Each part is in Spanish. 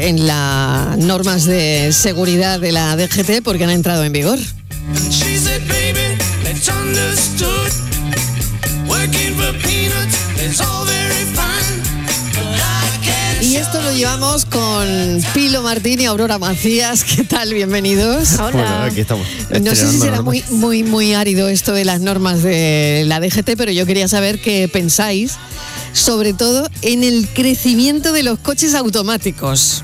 en las normas de seguridad de la DGT porque han entrado en vigor. Y esto lo llevamos con Pilo Martín y Aurora Macías. ¿Qué tal? Bienvenidos. Hola. Bueno, aquí estamos. No sé si será muy árido esto de las normas de la DGT, pero yo quería saber qué pensáis, sobre todo en el crecimiento de los coches automáticos.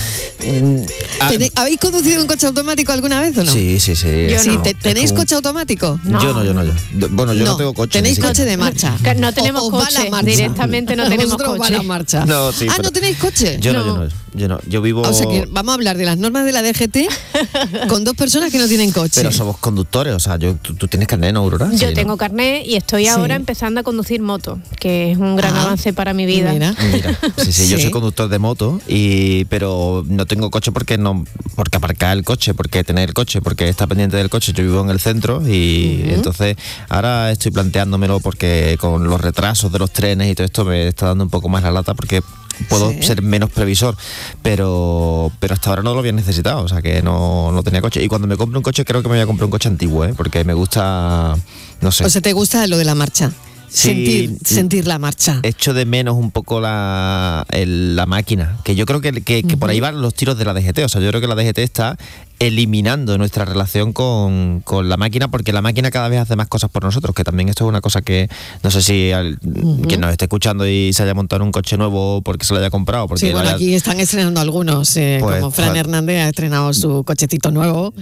¿Habéis conducido un coche automático alguna vez o no? Sí. Yo no. ¿Tenéis como... coche automático? No. Yo no. Bueno, yo no tengo coche. ¿Tenéis coche de marcha? No tenemos coche, directamente no tenemos coche. Va la marcha. No, sí, ¿no tenéis coche? Yo no. Yo vivo... O sea que vamos a hablar de las normas de la DGT con dos personas que no tienen coche. Pero somos conductores, o sea, tú tienes carnet, ¿no, Aurora? Yo tengo carnet y estoy ahora empezando a conducir moto, que es un gran avance para mi vida. Mira. Sí, yo soy conductor de moto, pero no tengo coche porque aparcar el coche, porque tener el coche, porque estar pendiente del coche. Yo vivo en el centro y entonces ahora estoy planteándomelo porque con los retrasos de los trenes y todo esto me está dando un poco más la lata porque puedo ser menos previsor, pero hasta ahora no lo había necesitado, o sea que no tenía coche. Y cuando me compre un coche creo que me voy a comprar un coche antiguo, porque me gusta, no sé. O sea, ¿te gusta lo de la marcha? Sí, sentir la marcha. Echo de menos un poco la máquina, que yo creo que por ahí van los tiros de la DGT. O sea, yo creo que la DGT está eliminando nuestra relación con la máquina, porque la máquina cada vez hace más cosas por nosotros, que también esto es una cosa que no sé si quien nos esté escuchando y se haya montado en un coche nuevo porque se lo haya comprado. Porque sí, bueno, aquí están estrenando algunos, como Fran Hernández ha estrenado su cochecito nuevo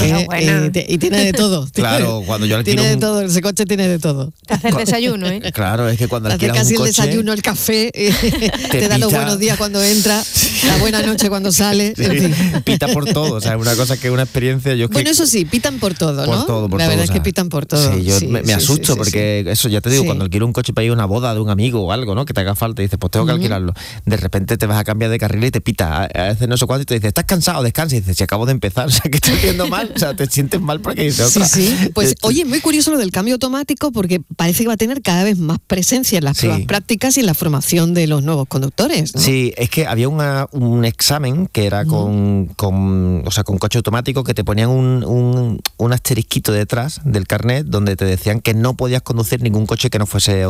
y tiene de todo. Claro, cuando yo alquilo tiene de todo, ese coche tiene de todo. Te hace el desayuno, ¿eh? Claro, es que cuando alquilas casi un coche, el desayuno, el café, te da los buenos días cuando entra, la buena noche cuando sale. Sí, en fin. Pita por todo, o sea, es una cosa que es una experiencia. Bueno, eso sí, pitan por todo, ¿no? Por la verdad o sea, es que pitan por todo. Sí, yo me asusto porque eso, ya te digo, cuando alquilo un coche para ir a una boda de un amigo o algo, ¿no? Que te haga falta y dices, pues tengo que alquilarlo. De repente te vas a cambiar de carril y te pita, a veces no sé cuánto, y te dices, ¿estás cansado? Descansa. Y dices, si acabo de empezar, o sea, que estoy haciendo mal, o sea, te sientes mal porque dices otra. Sí. Pues, oye, muy curioso lo del cambio automático porque parece que va a tener cada vez más presencia en las pruebas prácticas y en la formación de los nuevos conductores, ¿no? Sí, es que había un examen que era con coche automático, que te ponían un asterisquito detrás del carnet donde te decían que no podías conducir ningún coche que no fuese automático.